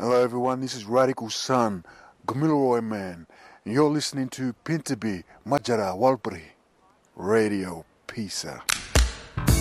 Hello everyone, this is Radical Sun, Gamilaroi Man, and you're listening to Pintabi Majara Walpri Radio Pisa.